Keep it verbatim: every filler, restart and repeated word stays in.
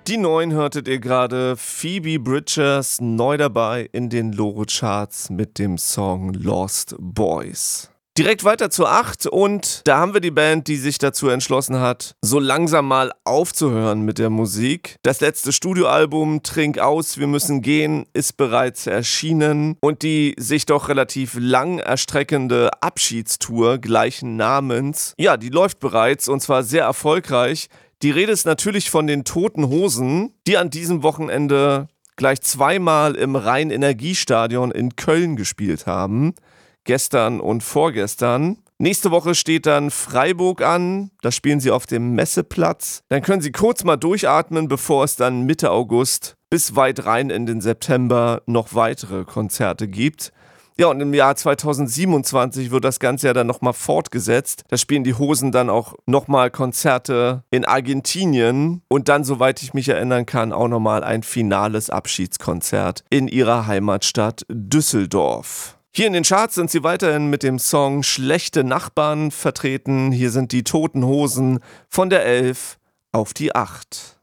Die neun hörtet ihr gerade, Phoebe Bridgers, neu dabei in den Loro-Charts mit dem Song Lost Boys. Direkt weiter zur acht und da haben wir die Band, die sich dazu entschlossen hat, so langsam mal aufzuhören mit der Musik. Das letzte Studioalbum Trink aus, wir müssen gehen ist bereits erschienen und die sich doch relativ lang erstreckende Abschiedstour gleichen Namens, ja, die läuft bereits und zwar sehr erfolgreich. Die Rede ist natürlich von den Toten Hosen, die an diesem Wochenende gleich zweimal im Rhein-Energiestadion in Köln gespielt haben. Gestern und vorgestern. Nächste Woche steht dann Freiburg an, da spielen sie auf dem Messeplatz. Dann können sie kurz mal durchatmen, bevor es dann Mitte August bis weit rein in den September noch weitere Konzerte gibt. Ja, und im Jahr zweitausendsiebenundzwanzig wird das Ganze ja dann nochmal fortgesetzt. Da spielen die Hosen dann auch nochmal Konzerte in Argentinien und dann, soweit ich mich erinnern kann, auch nochmal ein finales Abschiedskonzert in ihrer Heimatstadt Düsseldorf. Hier in den Charts sind sie weiterhin mit dem Song Schlechte Nachbarn vertreten. Hier sind die Toten Hosen von der elf auf die acht.